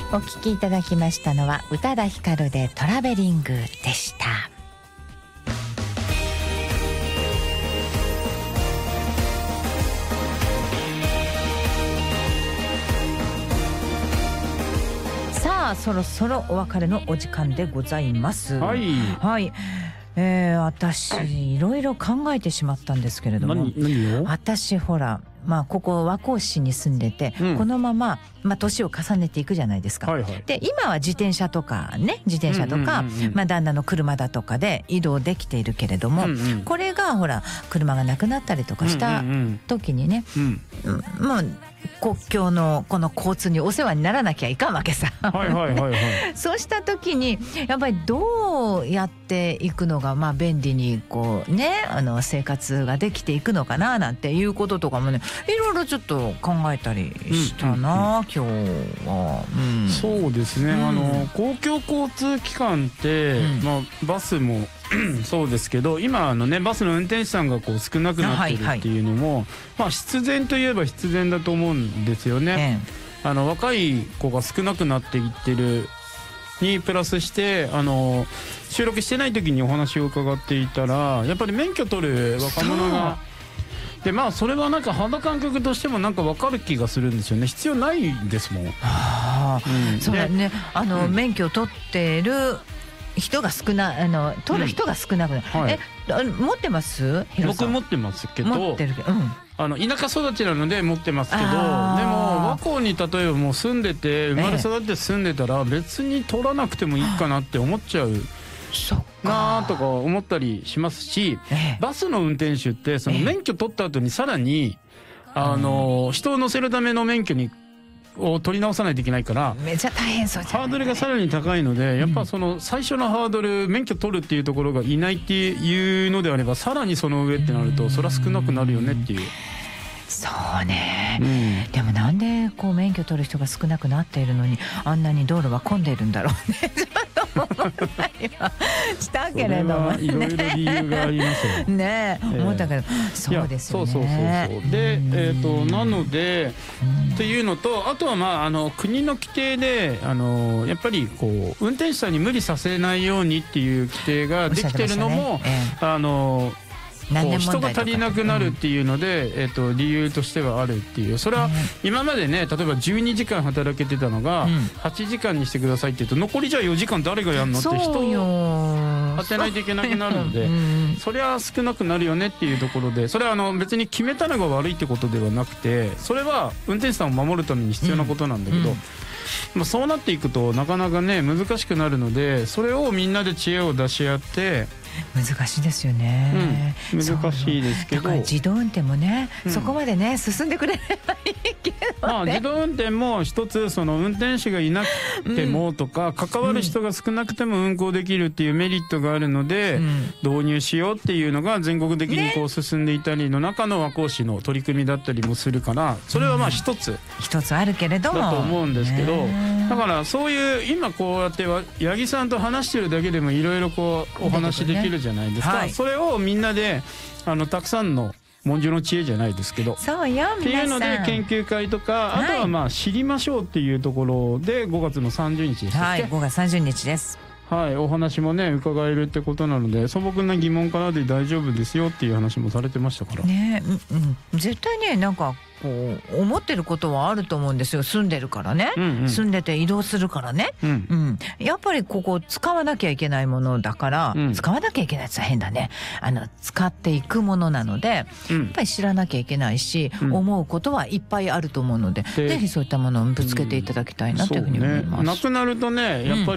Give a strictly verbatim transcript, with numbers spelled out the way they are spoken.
お聞きいただきましたのは宇多田ヒカルでトラベリングでした。さあそろそろお別れのお時間でございます。 はい、 はい、えー、私いろいろ考えてしまったんですけれども、 何何を私ほらまあここ和光市に住んでて、うん、このまままあ年を重ねていくじゃないですか、 はいはい、 で今は自転車とかね自転車とか、うんうんうんうん、まあ旦那の車だとかで移動できているけれども、うんうん、これがほら車がなくなったりとかした時にね、うんうんうん、もう国境のこの交通にお世話にならなきゃいかんわけさ。 はいはいはいはい、 そうした時にやっぱりどうやっていくのがまあ便利にこうねあの生活ができていくのかななんていうこととかもねいろいろちょっと考えたりしたな、うんうんうん、今日は、うん、 そうですね、うん、あの公共交通機関って、うんまあ、バスもそうですけど今あの、ね、バスの運転手さんがこう少なくなってるっていうのも、はいはいまあ、必然といえば必然だと思うんですよね、ええ、あの若い子が少なくなっていってるにプラスしてあの収録してない時にお話を伺っていたらやっぱり免許取る若者がでまあそれはなんか肌感覚としてもなんか分かる気がするんですよね。必要ないんですもん。はあ、うん、そうだねあの、うん、免許を取ってる人が少なあの取る人が少なくなる、うんはい、え持ってます？ 僕持ってますけど持ってるけど、うん、 あの田舎育ちなので持ってますけどでも和光に例えばもう住んでて生まれ育って住んでたら別に取らなくてもいいかなって思っちゃうなとか思ったりしますし、バスの運転手ってその免許取った後にさらにあの人を乗せるための免許にを取り直さないといけないからめっちゃ大変そうじゃない、 ハードルがさらに高いのでやっぱその最初のハードル免許取るっていうところがいないっていうのであればさらにその上ってなるとそれは少なくなるよねっていう。 そうね、うん、でもなんでこう免許取る人が少なくなっているのにあんなに道路は混んでいるんだろうねちょっと思ったりはしたけれどもね。 いろいろ理由がありますよね、えー、思ったけどそうですよね。 そうそうそうそうで、えー、となのでっていうのとあとはまああの国の規定であのやっぱりこう運転手さんに無理させないようにっていう規定ができてるのも、ねえー、あの人が足りなくなるっていうので、うんえー、と理由としてはあるっていうそれは今までね例えばじゅうにじかん働けてたのがはちじかんにしてくださいって言うと残りじゃあよじかん誰がやるのって人を当てないといけなくなるので そ,、うん、そりゃ少なくなるよねっていうところでそれはあの別に決めたのが悪いってことではなくてそれは運転手さんを守るために必要なことなんだけど、うんうんまあ、そうなっていくとなかなかね難しくなるのでそれをみんなで知恵を出し合って難しいですよね、 うん、難しいですけどだから自動運転もね、うん、そこまでね進んでくれればいいけど、ねまあ、自動運転も一つその運転手がいなくてもとか、うん、関わる人が少なくても運行できるっていうメリットがあるので、うん、導入しようっていうのが全国的にこう進んでいたりの中の和光市の取り組みだったりもするからそれはまあ一つ、うん、 一つあるけれどもだと思うんですけど、だからそういう今こうやって八木さんと話してるだけでもいろいろこうお話できるじゃないですか、はい、それをみんなであのたくさんの文殊の知恵じゃないですけどそうよっていうので研究会とかあとはまあ知りましょうっていうところでごがつのさんじゅうにちでしたっけ、 はい、ごがつさんじゅうにちですはい、お話もね伺えるってことなので素朴な疑問からで大丈夫ですよっていう話もされてましたからね、うんうん、絶対ねなんかこう思ってることはあると思うんですよ。住んでるからね、うんうん、住んでて移動するからね、うんうん、やっぱりここ使わなきゃいけないものだから、うん、使わなきゃいけないって変だねあの使っていくものなので、うん、やっぱり知らなきゃいけないし、うん、思うことはいっぱいあると思うので、ぜひそういったものをぶつけていただきたいなというふうに思います、 うん、そうね、なくなるとねやっぱり